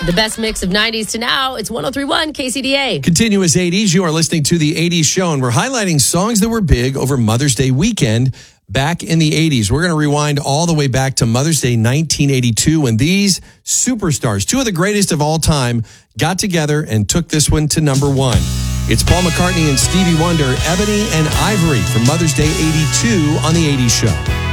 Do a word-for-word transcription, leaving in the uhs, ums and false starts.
The best mix of nineties to now. It's one oh three point one K C D A. Continuous eighties. You are listening to the eighties show, and we're highlighting songs that were big over Mother's Day weekend back in the eighties. We're going to rewind all the way back to Mother's Day nineteen eighty-two when these superstars, two of the greatest of all time, got together and took this one to number one. It's Paul McCartney and Stevie Wonder, Ebony and Ivory from Mother's Day eighty-two on the eighties show.